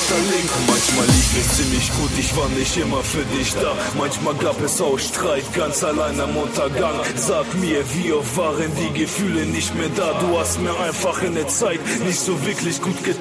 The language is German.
rechter, links. Manchmal lief es ziemlich gut, ich war nicht immer für dich da. Manchmal gab es auch Streit, ganz allein am Untergang. Sag mir, wie oft waren die Gefühle nicht mehr da? Du hast mir einfach in der Zeit nicht so wirklich gut getan.